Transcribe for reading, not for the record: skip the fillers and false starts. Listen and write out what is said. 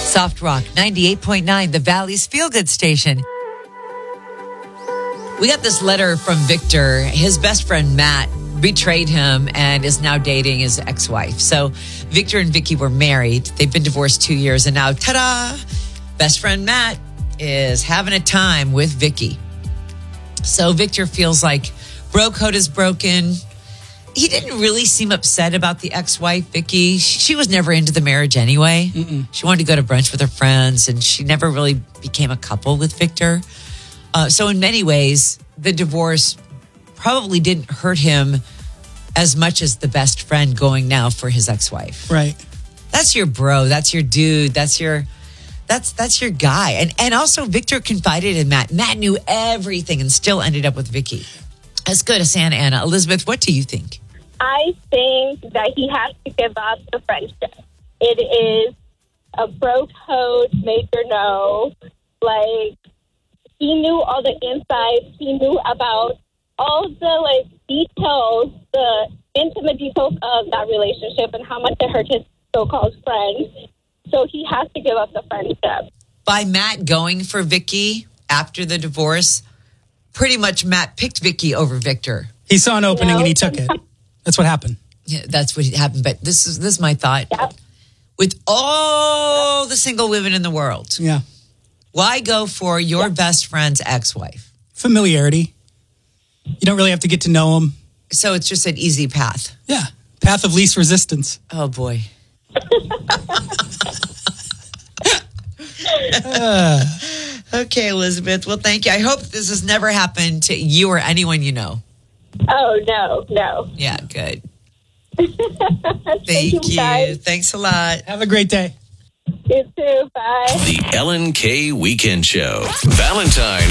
Soft Rock 98.9, the Valley's feel-good station. We got this letter from Victor. His best friend, Matt, betrayed him and is now dating his ex-wife. So Victor and Vicky were married. They've been divorced 2 years, and now, ta-da, best friend Matt is having a time with Vicky. So Victor feels like bro code is broken. He didn't really seem upset about the ex-wife, Vicky. She was never into the marriage anyway. She wanted to go to brunch with her friends, and she never really became a couple with Victor. So in many ways, the divorce probably didn't hurt him as much as the best friend going now for his ex-wife. Right. That's your bro. That's your dude. That's your guy. And also Victor confided in Matt. Matt knew everything and still ended up with Vicky. Let's go to Santa Ana. Elizabeth, what do you think? I think that he has to give up the friendship. It is a bro code, major no. Like, he knew all the insights. He knew about all the, details, the intimate details of that relationship and how much it hurt his so-called friends. So he has to give up the friendship. By Matt going for Vicky after the divorce, pretty much Matt picked Vicky over Victor. He saw an opening and he took it. That's what happened. Yeah, that's what happened. But this is my thought. Yeah. With all the single women in the world, Yeah. why go for your best friend's ex-wife? Familiarity. You don't really have to get to know him. So it's just an easy path. Yeah. Path of least resistance. Oh, boy. Okay, Elizabeth. Well, thank you. I hope this has never happened to you or anyone you know. Oh, no. Yeah, good. Thank you, guys. Thanks a lot. Have a great day. You too. Bye. The Ellen K. Weekend Show. Valentine